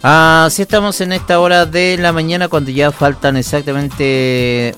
Así estamos en esta hora de la mañana cuando ya faltan exactamente,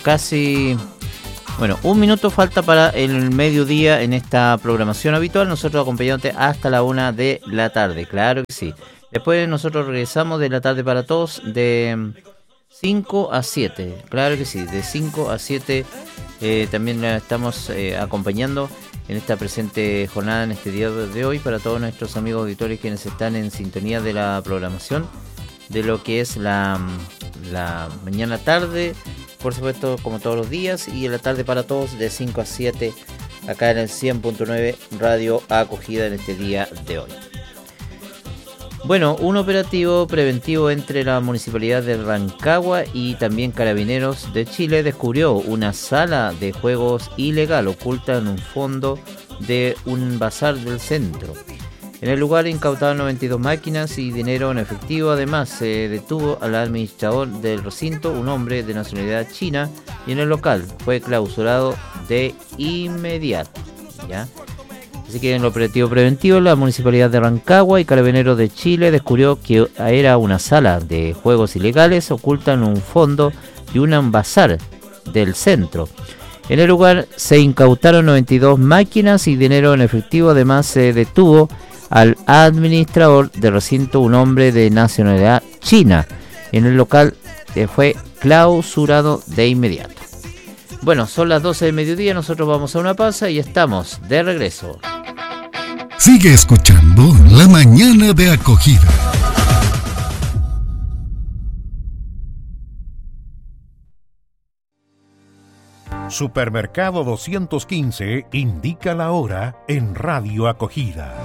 un minuto falta para el mediodía en esta programación habitual. Nosotros acompañándote hasta la 1 de la tarde, claro que sí. Después nosotros regresamos de la tarde para todos de 5 a 7, claro que sí, de 5 a 7 también la estamos acompañando en esta presente jornada, en este día de hoy, para todos nuestros amigos auditores quienes están en sintonía de la programación de lo que es la mañana tarde, por supuesto, como todos los días, y en la tarde para todos de 5 a 7 acá en el 100.9 Radio Acogida en este día de hoy. Bueno, un operativo preventivo entre la Municipalidad de Rancagua y también Carabineros de Chile descubrió una sala de juegos ilegal oculta en un fondo de un bazar del centro. En el lugar incautaron 92 máquinas y dinero en efectivo. Además, se detuvo al administrador del recinto, un hombre de nacionalidad china, y en el local fue clausurado de inmediato, ¿ya? Así que en el operativo preventivo, la Municipalidad de Rancagua y Carabineros de Chile descubrió que era una sala de juegos ilegales oculta en un fondo de un bazar del centro. En el lugar se incautaron 92 máquinas y dinero en efectivo. Además, se detuvo al administrador del recinto, un hombre de nacionalidad china. En el local fue clausurado de inmediato. Bueno, son las 12 del mediodía, nosotros vamos a una pausa y estamos de regreso. Sigue escuchando La Mañana de Acogida. Supermercado 215 indica la hora en Radio Acogida.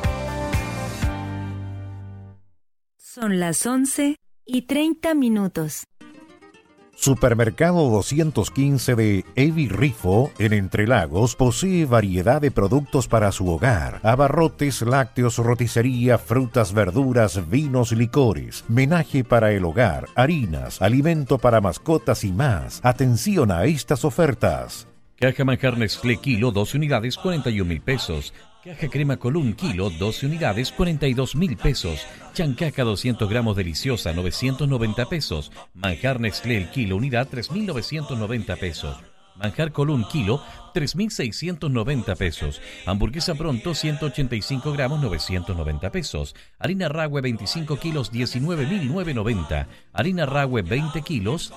Son las 11:30. Supermercado 215 de Evi Rifo, en Entre Lagos, posee variedad de productos para su hogar: abarrotes, lácteos, roticería, frutas, verduras, vinos, licores, menaje para el hogar, harinas, alimento para mascotas y más. Atención a estas ofertas. Caja manjar Nestlé kilo, 12 unidades, 41.000 pesos. Caja crema Colún kilo, 12 unidades, 42.000 pesos. Chancaca 200 gramos deliciosa, 990 pesos. Manjar Nestlé el kilo unidad, 3.990 pesos. Manjar Colún kilo, 3.690 pesos. Hamburguesa Pronto 185 gramos, 990 pesos. Harina Rahue 25 kilos, 19.990. Harina Rahue 20 kilos,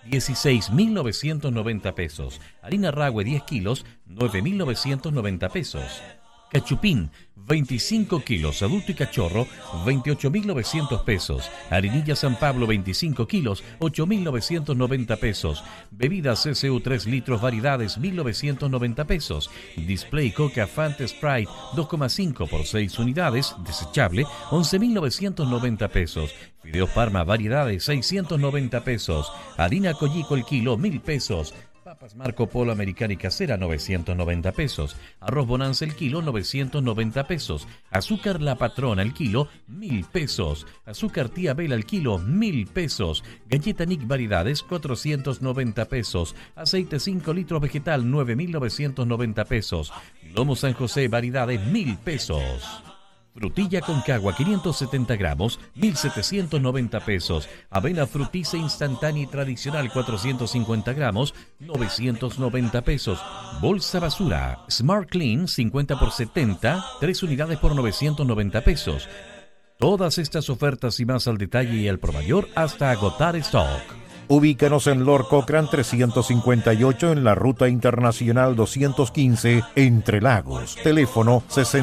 16.990 pesos. Harina Rahue 10 kilos, 9.990 pesos. Cachupín, 25 kilos, adulto y cachorro, 28.900 pesos. Harinilla San Pablo, 25 kilos, 8.990 pesos. Bebidas CCU 3 litros, variedades, 1.990 pesos. Display Coca Fanta Sprite, 2,5 por 6 unidades, desechable, 11.990 pesos. Fideos Parma, variedades, 690 pesos. Harina Collico el kilo, 1.000 pesos. Papas Marco Polo Americana y Casera, 990 pesos. Arroz Bonanza el kilo, 990 pesos. Azúcar La Patrona el kilo, 1.000 pesos. Azúcar Tía Bela el kilo, 1.000 pesos. Galleta Nick variedades, 490 pesos. Aceite 5 litros vegetal, 9.990 pesos. Lomo San José variedades, 1.000 pesos. Frutilla Concagua 570 gramos, 1.790 pesos. Avena Frutice instantánea y tradicional 450 gramos, 990 pesos. Bolsa basura Smart Clean 50 por 70, 3 unidades por 990 pesos. Todas estas ofertas y más al detalle y al por mayor hasta agotar stock. Ubícanos en Lord Cochrane 358 en la Ruta Internacional 215, Entre Lagos. Teléfono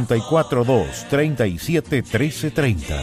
642-371330.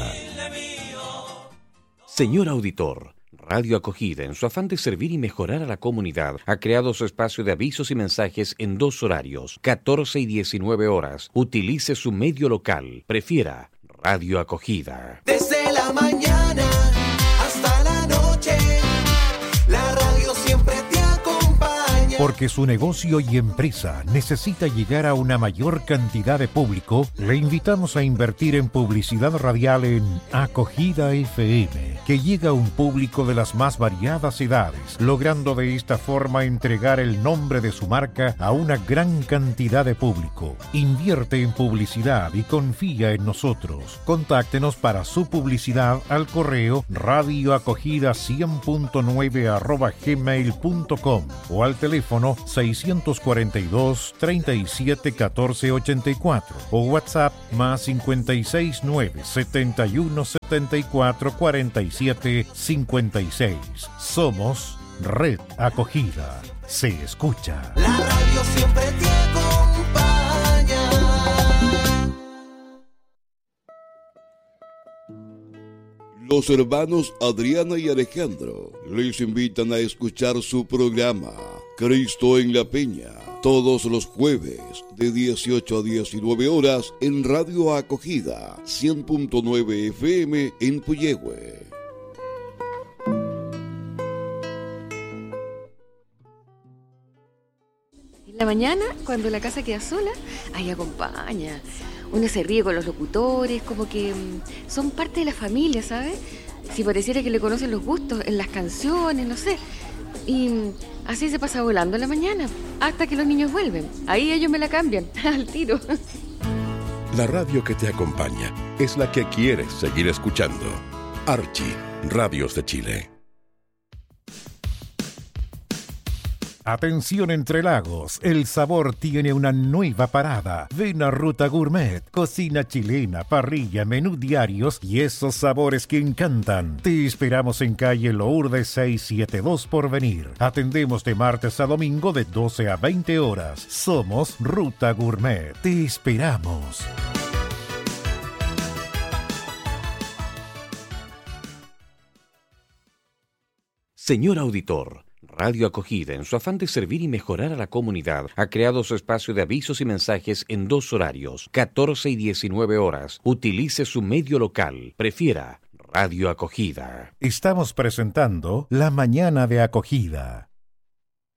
Señor auditor, Radio Acogida, en su afán de servir y mejorar a la comunidad, ha creado su espacio de avisos y mensajes en 2 horarios, 14 y 19 horas. Utilice su medio local. Prefiera Radio Acogida. Desde la mañana hasta la noche, la radio siempre te acompaña. Porque su negocio y empresa necesita llegar a una mayor cantidad de público, le invitamos a invertir en publicidad radial en Acogida FM, que llega a un público de las más variadas edades, logrando de esta forma entregar el nombre de su marca a una gran cantidad de público. Invierte en publicidad y confía en nosotros. Contáctenos para su publicidad al correo radioacogida100.9@gmail.com o al teléfono 642 37 14 84 o WhatsApp más 569 71 74 47 56. Somos Red Acogida. Se escucha. La radio siempre te acompaña. Los hermanos Adriana y Alejandro les invitan a escuchar su programa Cristo en la Peña, todos los jueves de 18 a 19 horas en Radio Acogida 100.9 FM en Puyehue. En la mañana, cuando la casa queda sola, ahí acompaña. Uno se ríe con los locutores, como que son parte de la familia, ¿sabes? Si pareciera que le conocen los gustos en las canciones, no sé. Y así se pasa volando en la mañana, hasta que los niños vuelven. Ahí ellos me la cambian, al tiro. La radio que te acompaña es la que quieres seguir escuchando. Archie, Radios de Chile. Atención Entre Lagos, el sabor tiene una nueva parada. Ven a Ruta Gourmet, cocina chilena, parrilla, menú diarios y esos sabores que encantan. Te esperamos en calle Lourdes 672 Porvenir. Atendemos de martes a domingo de 12 a 20 horas. Somos Ruta Gourmet. Te esperamos. Señor auditor, Radio Acogida, en su afán de servir y mejorar a la comunidad, ha creado su espacio de avisos y mensajes en dos horarios, 14 y 19 horas. Utilice su medio local. Prefiera Radio Acogida. Estamos presentando La Mañana de Acogida.